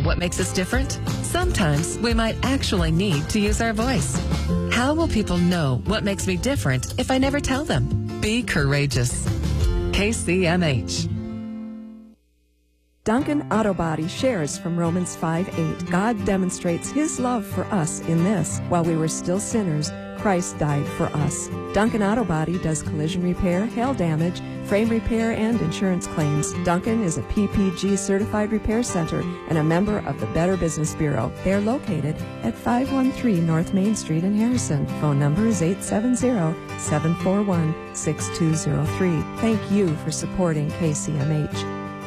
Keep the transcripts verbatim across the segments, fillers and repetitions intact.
what makes us different? Sometimes we might actually need to use our voice. How will people know what makes me different if I never tell them? Be courageous. K C M H. Duncan Auto Body shares from Romans five eight. God demonstrates His love for us in this: while we were still sinners, Christ died for us. Duncan Auto Body does collision repair, hail damage, frame repair, and insurance claims. Duncan is a P P G certified repair center and a member of the Better Business Bureau. They are located at five one three North Main Street in Harrison. Phone number is eight seven zero, seven four one, six two zero three. Thank you for supporting K C M H.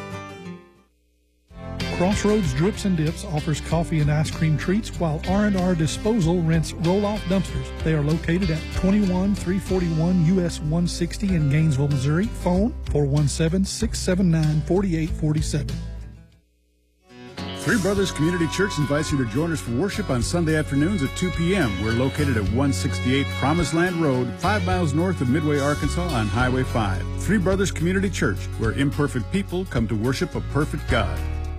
Crossroads Drips and Dips offers coffee and ice cream treats, while R and R Disposal rents roll-off dumpsters. They are located at twenty-one three forty-one U S one sixty in Gainesville, Missouri. Phone four one seven, six seven nine, four eight four seven. Three Brothers Community Church invites you to join us for worship on Sunday afternoons at two p.m. We're located at one sixty-eight Promised Land Road, five miles north of Midway, Arkansas on Highway five. Three Brothers Community Church, where imperfect people come to worship a perfect God.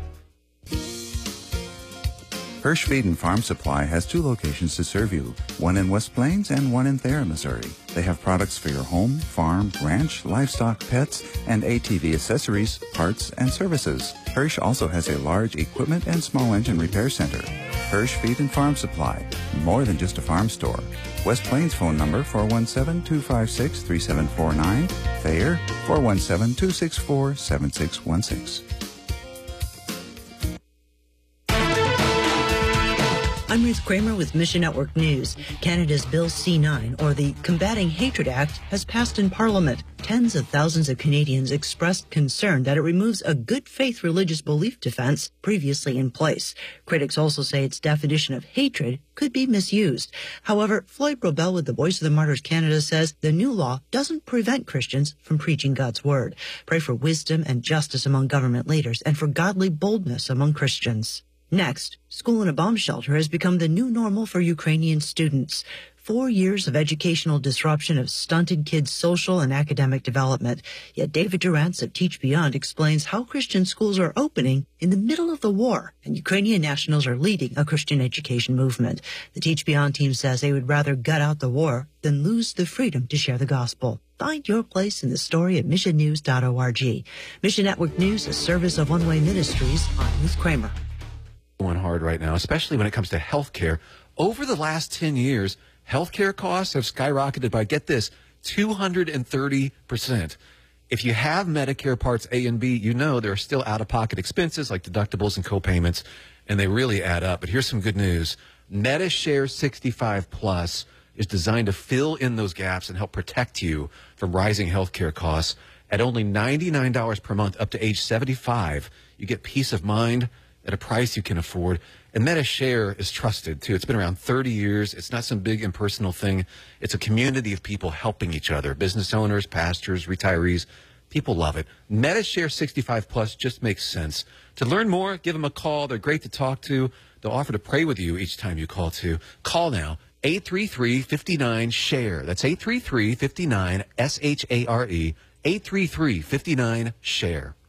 Hirsch Feed and Farm Supply has two locations to serve you, one in West Plains and one in Thayer, Missouri. They have products for your home, farm, ranch, livestock, pets, and A T V accessories, parts, and services. Hirsch also has a large equipment and small engine repair center. Hirsch Feed and Farm Supply, more than just a farm store. West Plains phone number four one seven, two five six, three seven four nine. Thayer four one seven, two six four, seven six one six. I'm Ruth Kramer with Mission Network News. Canada's Bill C nine, or the Combating Hatred Act, has passed in Parliament. Tens of thousands of Canadians expressed concern that it removes a good faith religious belief defense previously in place. Critics also say its definition of hatred could be misused. However, Floyd Robel with the Voice of the Martyrs Canada says the new law doesn't prevent Christians from preaching God's word. Pray for wisdom and justice among government leaders and for godly boldness among Christians. Next, school in a bomb shelter has become the new normal for Ukrainian students. Four years of educational disruption have stunted kids' social and academic development. Yet David Durantz of Teach Beyond explains how Christian schools are opening in the middle of the war, and Ukrainian nationals are leading a Christian education movement. The Teach Beyond team says they would rather gut out the war than lose the freedom to share the gospel. Find your place in the story at mission news dot org. Mission Network News, a service of One Way Ministries. I'm Ruth Kramer. Going hard right now, especially when it comes to health care. Over the last ten years, healthcare costs have skyrocketed by, get this, two hundred thirty percent. If you have Medicare Parts A and B, you know there are still out-of-pocket expenses like deductibles and co-payments, and they really add up. But here's some good news. MediShare sixty-five Plus is designed to fill in those gaps and help protect you from rising healthcare costs. At only ninety-nine dollars per month up to age seventy-five, you get peace of mind at a price you can afford. And MediShare is trusted, too. It's been around thirty years. It's not some big impersonal thing. It's a community of people helping each other, business owners, pastors, retirees. People love it. MediShare sixty-five Plus just makes sense. To learn more, give them a call. They're great to talk to. They'll offer to pray with you each time you call, too. Call now, eight three three, five nine, S H A R E. That's eight three three, five nine, S H A R E, eight three three, five nine, S H A R E.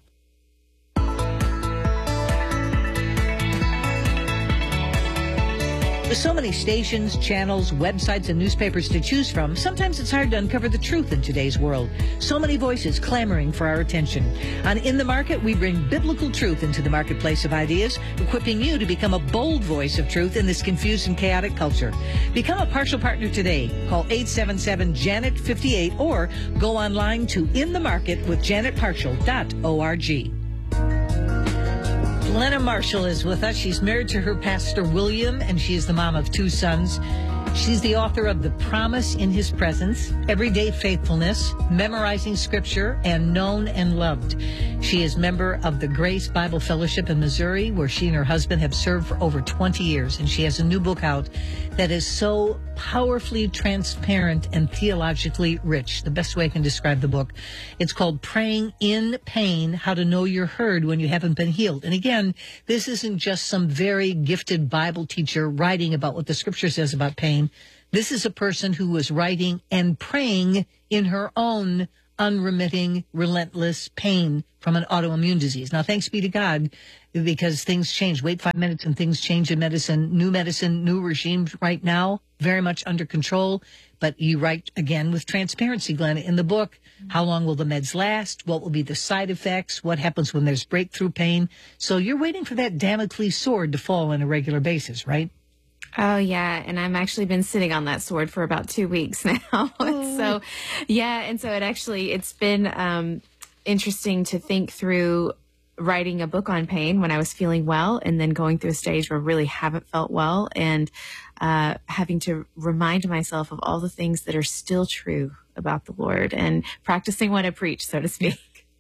With so many stations, channels, websites, and newspapers to choose from, sometimes it's hard to uncover the truth in today's world. So many voices clamoring for our attention. On In the Market, we bring biblical truth into the marketplace of ideas, equipping you to become a bold voice of truth in this confused and chaotic culture. Become a partial partner today. Call eight seven seven, Janet fifty-eight or go online to in the market with janet partial dot org. Glenna Marshall is with us. She's married to her pastor, William, and she is the mom of two sons. She's the author of The Promise in His Presence, Everyday Faithfulness, Memorizing Scripture, and Known and Loved. She is member of the Grace Bible Fellowship in Missouri, where she and her husband have served for over twenty years. And she has a new book out that is so powerfully transparent and theologically rich. The best way I can describe the book. It's called Praying in Pain, How to Know You're Heard When You Haven't Been Healed. And again, this isn't just some very gifted Bible teacher writing about what the Scripture says about pain. This is a person who was writing and praying in her own unremitting, relentless pain from an autoimmune disease. Now, thanks be to God, because things change. Wait five minutes and things change in medicine. New medicine, new regime right now, very much under control. But you write, again, with transparency, Glenn, in the book, how long will the meds last? What will be the side effects? What happens when there's breakthrough pain? So you're waiting for that Damocles sword to fall on a regular basis, right? Oh, yeah. And I've actually been sitting on that sword for about two weeks now. Oh. So, yeah. And so it actually, it's been um, interesting to think through writing a book on pain when I was feeling well, and then going through a stage where I really haven't felt well, and uh, having to remind myself of all the things that are still true about the Lord and practicing what I preach, so to speak.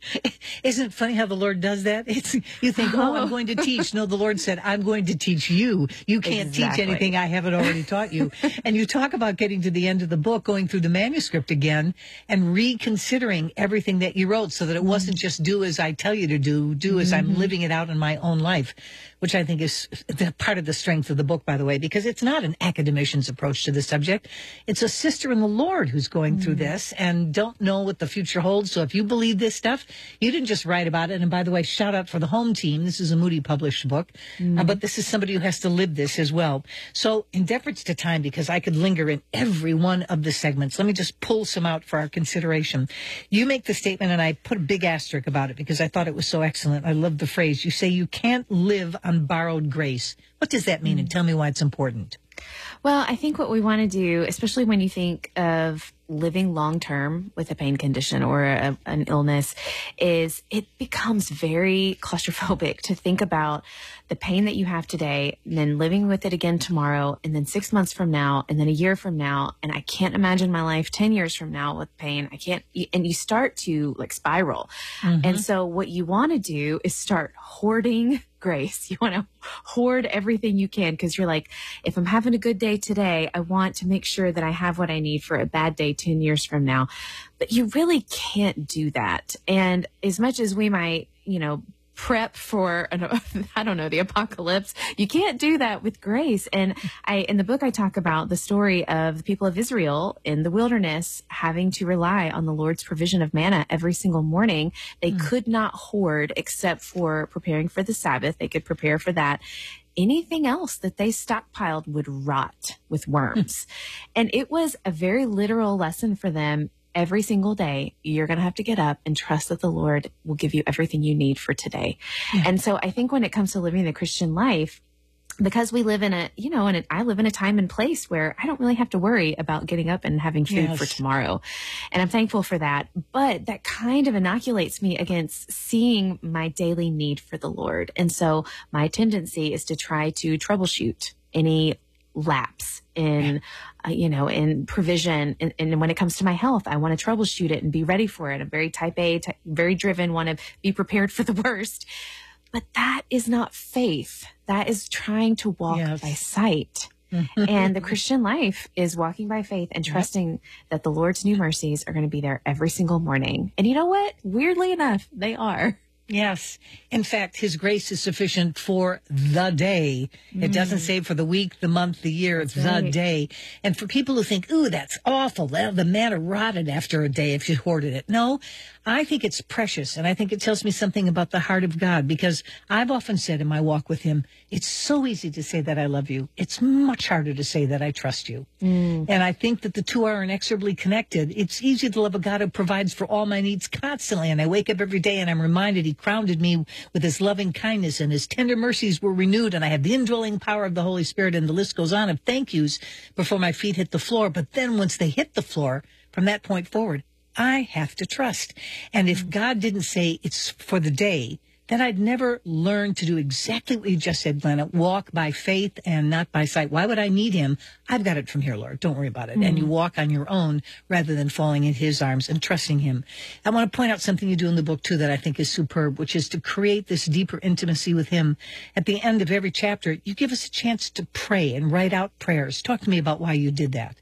Isn't it funny how the Lord does that? It's, you think, oh, I'm going to teach. No, the Lord said, I'm going to teach you. You can't exactly. teach anything I haven't already taught you. And you talk about getting to the end of the book, going through the manuscript again and reconsidering everything that you wrote, so that it wasn't just do as I tell you to do, do as mm-hmm. I'm living it out in my own life, which I think is the part of the strength of the book, by the way, because it's not an academician's approach to the subject. It's a sister in the Lord who's going mm-hmm. through this and don't know what the future holds. So if you believe this stuff, you didn't just write about it. And by the way, shout out for the home team. This is a Moody published book, mm-hmm. uh, but this is somebody who has to live this as well. So in deference to time, because I could linger in every one of the segments, let me just pull some out for our consideration. You make the statement, and I put a big asterisk about it because I thought it was so excellent. I love the phrase. You say you can't live on borrowed grace. What does that mean? Mm-hmm. And tell me why it's important. Well, I think what we want to do, especially when you think of living long term with a pain condition or a, an illness, is it becomes very claustrophobic to think about the pain that you have today and then living with it again tomorrow, and then six months from now, and then a year from now. And I can't imagine my life ten years from now with pain. I can't, and you start to like spiral. Mm-hmm. And so what you want to do is start hoarding grace. You want to hoard everything you can, because you're like, if I'm having a good day today, I want to make sure that I have what I need for a bad day ten years from now. But you really can't do that. And as much as we might, you know, prep for, an, I don't know, the apocalypse, you can't do that with grace. And I, in the book, I talk about the story of the people of Israel in the wilderness having to rely on the Lord's provision of manna every single morning. They mm. could not hoard except for preparing for the Sabbath. They could prepare for that. Anything else that they stockpiled would rot with worms. And it was a very literal lesson for them. Every single day, you're going to have to get up and trust that the Lord will give you everything you need for today. Yeah. And so I think when it comes to living the Christian life, because we live in a, you know, and I live in a time and place where I don't really have to worry about getting up and having food yes. for tomorrow. And I'm thankful for that. But that kind of inoculates me against seeing my daily need for the Lord. And so my tendency is to try to troubleshoot any lapse in, uh, you know, in provision. And, and when it comes to my health, I want to troubleshoot it and be ready for it. I'm very type A, ty- very driven, want to be prepared for the worst. But that is not faith. That is trying to walk yes. by sight. And the Christian life is walking by faith and trusting yep. that the Lord's new mercies are going to be there every single morning. And you know what? Weirdly enough, they are. Yes. In fact, his grace is sufficient for the day. Mm. It doesn't say for the week, the month, the year. It's right. the day. And for people who think, ooh, that's awful. The manna rotted after a day if you hoarded it. No, I think it's precious. And I think it tells me something about the heart of God, because I've often said in my walk with him, it's so easy to say that I love you. It's much harder to say that I trust you. Mm. And I think that the two are inexorably connected. It's easy to love a God who provides for all my needs constantly. And I wake up every day and I'm reminded he crowned me with his loving kindness, and his tender mercies were renewed, and I have the indwelling power of the Holy Spirit, and the list goes on of thank yous before my feet hit the floor. But then once they hit the floor, from that point forward, I have to trust. And if God didn't say it's for the day, then I'd never learn to do exactly what you just said, Glenna, walk by faith and not by sight. Why would I need him? I've got it from here, Lord. Don't worry about it. Mm. And you walk on your own rather than falling in his arms and trusting him. I want to point out something you do in the book, too, that I think is superb, which is to create this deeper intimacy with him. At the end of every chapter, you give us a chance to pray and write out prayers. Talk to me about why you did that.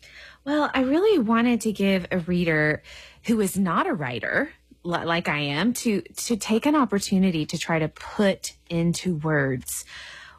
Well, I really wanted to give a reader who is not a writer, like I am, to to take an opportunity to try to put into words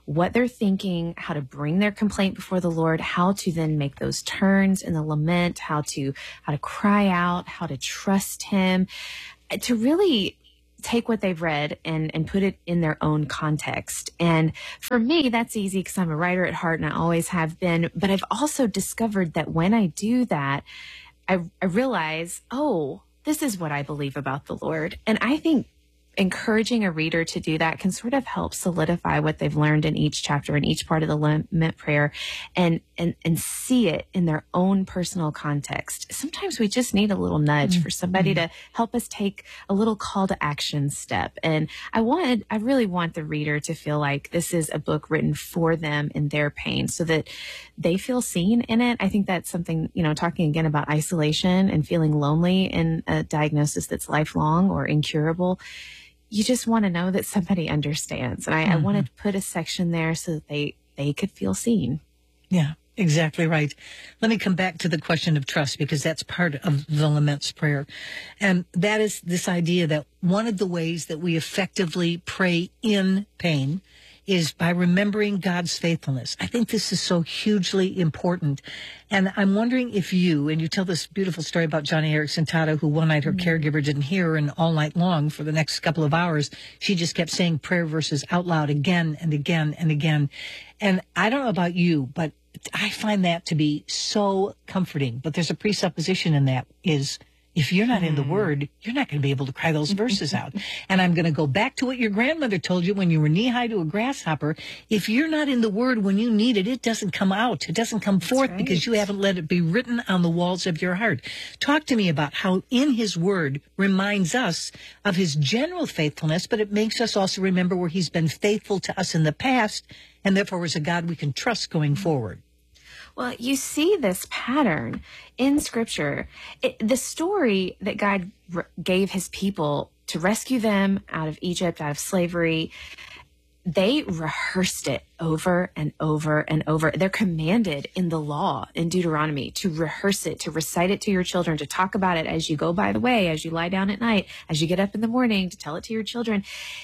what they're thinking, how to bring their complaint before the Lord, how to then make those turns in the lament, how to, how to cry out, how to trust him, to really take what they've read and, and put it in their own context. And for me, that's easy because I'm a writer at heart and I always have been. But I've also discovered that when I do that, I, I realize, oh, this is what I believe about the Lord. And I think encouraging a reader to do that can sort of help solidify what they've learned in each chapter, in each part of the lament prayer, and and and see it in their own personal context. Sometimes we just need a little nudge mm-hmm. for somebody to help us take a little call to action step. And I wanted, I really want the reader to feel like this is a book written for them in their pain, so that they feel seen in it. I think that's something, you know, talking again about isolation and feeling lonely in a diagnosis that's lifelong or incurable. You just want to know that somebody understands. And I, mm-hmm. I wanted to put a section there so that they, they could feel seen. Yeah, exactly right. Let me come back to the question of trust, because that's part of the Laments prayer. And that is this idea that one of the ways that we effectively pray in pain is by remembering God's faithfulness. I think this is so hugely important. And I'm wondering if you, and you tell this beautiful story about Joni Eareckson Tada, who one night her mm-hmm. caregiver didn't hear her, and all night long for the next couple of hours, she just kept saying prayer verses out loud again and again and again. And I don't know about you, but I find that to be so comforting. But there's a presupposition in that is, if you're not in the Word, you're not going to be able to cry those verses out. And I'm going to go back to what your grandmother told you when you were knee-high to a grasshopper. If you're not in the Word when you need it, it doesn't come out. It doesn't come forth right. because you haven't let it be written on the walls of your heart. Talk to me about how in His Word reminds us of His general faithfulness, but it makes us also remember where He's been faithful to us in the past, and therefore is a God we can trust going forward. Well, you see this pattern in Scripture. It, the story that God r- gave his people to rescue them out of Egypt, out of slavery, they rehearsed it over and over and over. They're commanded in the law, in Deuteronomy, to rehearse it, to recite it to your children, to talk about it as you go by the way, as you lie down at night, as you get up in the morning, to tell it to your children,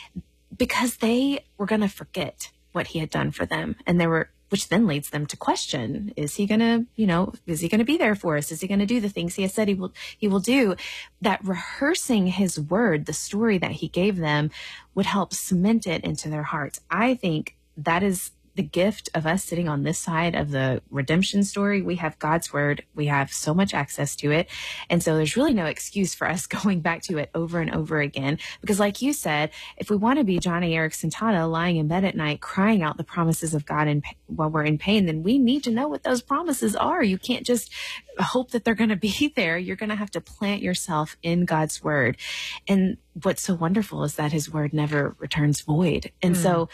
because they were going to forget what he had done for them. And there were which then leads them to question, is he going to, you know, is he going to be there for us? Is he going to do the things he has said he will, he will do? That rehearsing his word, the story that he gave them, would help cement it into their hearts. I think that is the gift of us sitting on this side of the redemption story. We have God's word. We have so much access to it. And so there's really no excuse for us going back to it over and over again. Because like you said, if we want to be Joni Eareckson Tada lying in bed at night, crying out the promises of God in, while we're in pain, then we need to know what those promises are. You can't just hope that they're going to be there. You're going to have to plant yourself in God's word. And what's so wonderful is that his word never returns void. And mm. so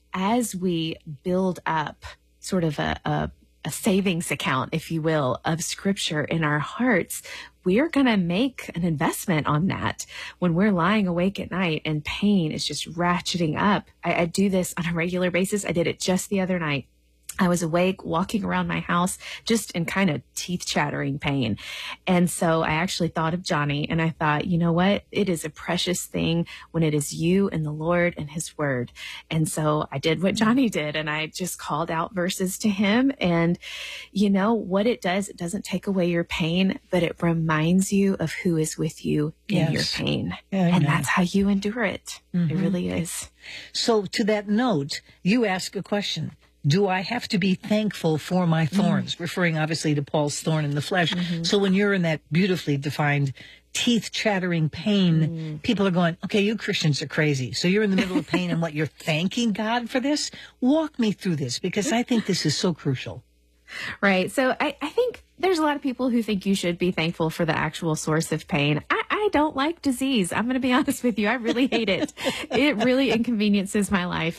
as we build up sort of a, a, a savings account, if you will, of Scripture in our hearts, we're going to make an investment on that when we're lying awake at night and pain is just ratcheting up. I, I do this on a regular basis. I did it just the other night. I was awake, walking around my house, just in kind of teeth chattering pain. And so I actually thought of Joni, and I thought, you know what? It is a precious thing when it is you and the Lord and his word. And so I did what Joni did, and I just called out verses to him. And you know what it does? It doesn't take away your pain, but it reminds you of who is with you in yes. your pain. Yeah, and that's how you endure it. Mm-hmm. It really is. So to that note, you ask a question. Do I have to be thankful for my thorns? Mm. Referring obviously to Paul's thorn in the flesh. Mm-hmm. So when you're in that beautifully defined teeth chattering pain, mm. people are going, okay, you Christians are crazy. So you're in the middle of pain and what, you're thanking God for this? Walk me through this, because I think this is so crucial. Right. So I, I think there's a lot of people who think you should be thankful for the actual source of pain. I, I don't like disease. I'm going to be honest with you. I really hate it. It really inconveniences my life.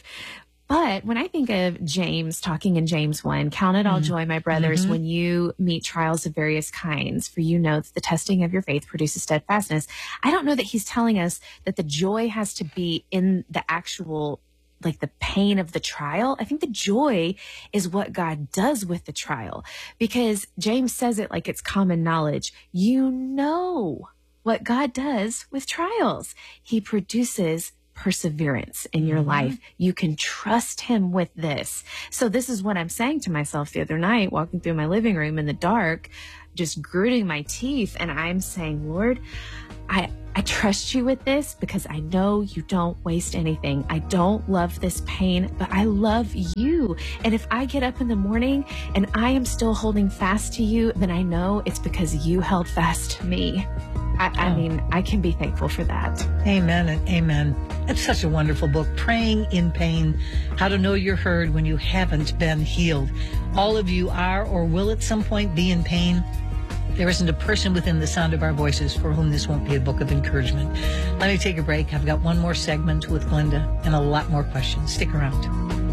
But when I think of James talking in James one, count it all mm-hmm. joy, my brothers, mm-hmm. when you meet trials of various kinds, for you know that the testing of your faith produces steadfastness. I don't know that he's telling us that the joy has to be in the actual, like the pain of the trial. I think the joy is what God does with the trial, because James says it like it's common knowledge. You know what God does with trials. He produces perseverance in your mm-hmm. life. You can trust him with this. So this is what I'm saying to myself the other night, walking through my living room in the dark, just gritting my teeth. And I'm saying, Lord, I, I trust you with this because I know you don't waste anything. I don't love this pain, but I love you. And if I get up in the morning and I am still holding fast to you, then I know it's because you held fast to me. I, I oh. mean, I can be thankful for that. Amen and amen. It's such a wonderful book, Praying in Pain, How to Know You're Heard When You Haven't Been Healed. All of you are or will at some point be in pain. There isn't a person within the sound of our voices for whom this won't be a book of encouragement. Let me take a break. I've got one more segment with Glenda and a lot more questions. Stick around.